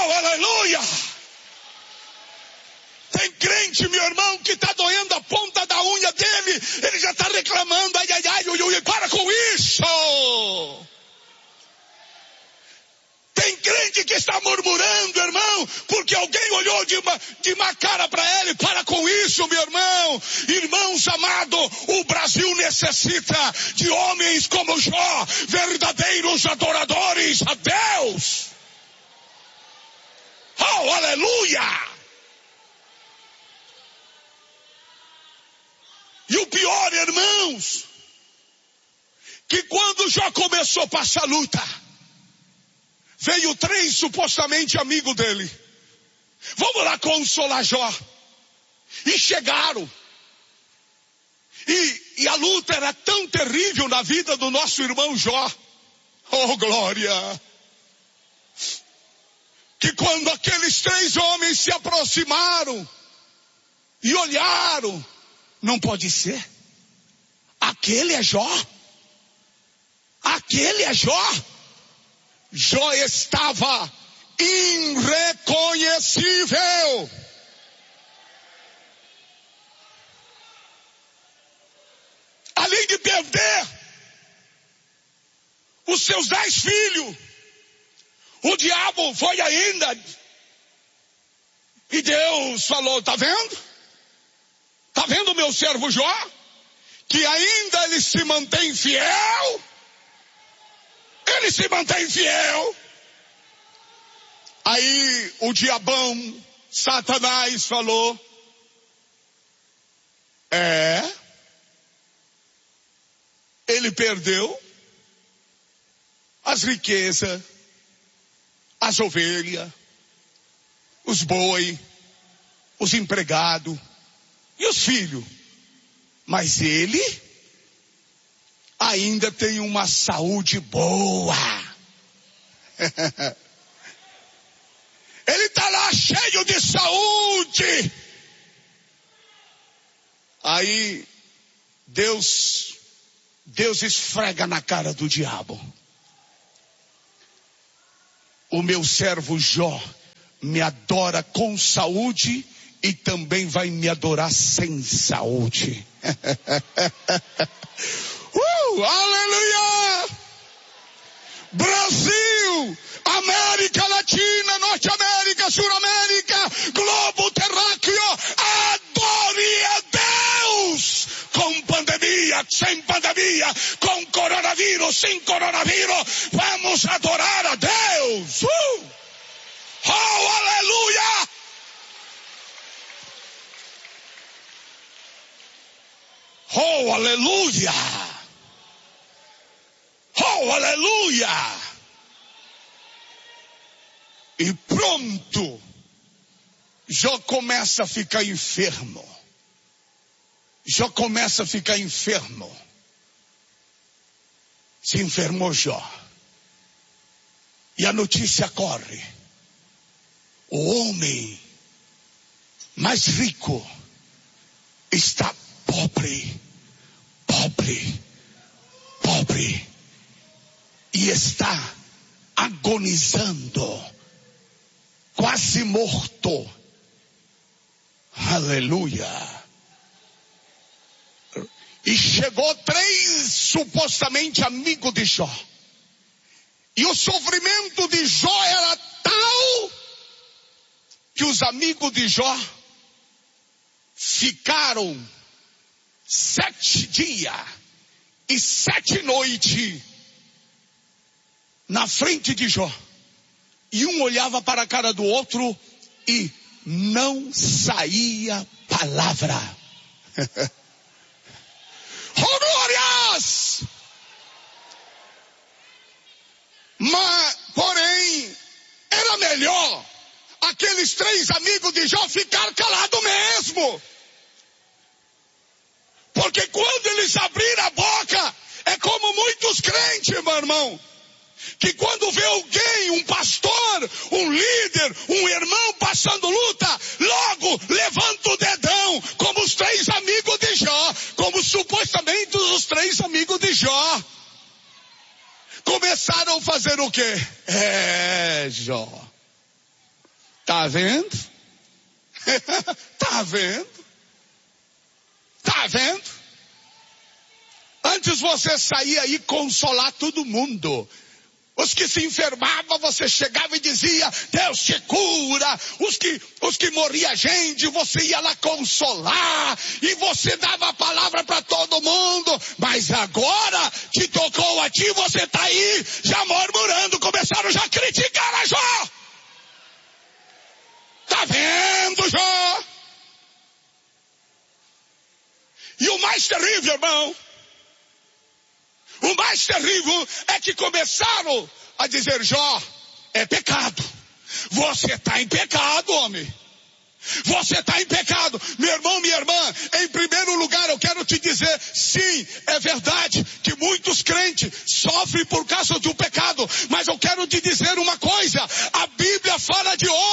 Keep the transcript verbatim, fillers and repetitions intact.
Oh, aleluia! Tem crente, meu irmão, que está doendo a ponta da unha dele. Ele já está reclamando. Ai, ai, ai, ui, ui, para com isso. Tem crente que está murmurando, irmão, porque alguém olhou de uma, de uma cara para ele. Para com isso, meu irmão. Irmãos amados, o Brasil necessita de homens como Jó, verdadeiros adoradores a Deus. Oh, aleluia! E o pior, irmãos, que quando Jó começou a passar luta, veio três supostamente amigos dele. Vamos lá consolar Jó. E chegaram. E, e a luta era tão terrível na vida do nosso irmão Jó. Oh, glória! Que quando aqueles três homens se aproximaram e olharam, não pode ser. Aquele é Jó. Aquele é Jó. Jó estava irreconhecível. Além de perder os seus dez filhos, o diabo foi ainda. E Deus falou, tá vendo? Tá vendo o meu servo Jó? Que ainda ele se mantém fiel. Ele se mantém fiel. Aí o diabão, Satanás, falou, é, ele perdeu as riquezas, as ovelhas, os boi, os empregados e os filhos. Mas ele ainda tem uma saúde boa. Ele está lá cheio de saúde. Aí Deus, Deus esfrega na cara do diabo. O meu servo Jó me adora com saúde e também vai me adorar sem saúde. uh, aleluia! Brasil, América Latina, Norte América, Sul América, globo terráqueo, adore a Deus! Com pandemia, sem pandemia, com coronavírus, sem coronavírus, vamos adorar a Deus! Uh! Oh, aleluia! Oh, aleluia! Oh, aleluia! E pronto, Jó começa a ficar enfermo. Jó começa a ficar enfermo. Se enfermou Jó. E a notícia corre. O homem mais rico está pobre, pobre, pobre. E está agonizando, quase morto. Aleluia. E chegou três supostamente amigos de Jó. E o sofrimento de Jó era tal que os amigos de Jó ficaram sete dias e sete noites na frente de Jó. E um olhava para a cara do outro e não saía palavra. Oh, glórias! Mas, porém, era melhor aqueles três amigos de Jó ficar calados mesmo. Porque quando eles abriram a boca, é como muitos crentes, meu irmão, que quando vê alguém, um pastor, um líder, um irmão passando luta, logo levanta o dedão, como os três amigos de Jó, como supostamente os três amigos de Jó. Começaram a fazer o quê? É, Jó, Tá vendo? Tá vendo? Tá vendo? Antes você saía e consolar todo mundo. Os que se enfermavam, você chegava e dizia, Deus te cura. Os que, os que morria gente, você ia lá consolar. E você dava a palavra para todo mundo. Mas agora, te tocou a ti, você está aí, já murmurando. Começaram já a criticar a Jó. Tá vendo, Jó? E o mais terrível, irmão, o mais terrível é que começaram a dizer, Jó, é pecado. Você está em pecado, homem. Você está em pecado. Meu irmão, minha irmã, em primeiro lugar eu quero te dizer, sim, é verdade que muitos crentes sofrem por causa do pecado. Mas eu quero te dizer uma coisa, a Bíblia fala de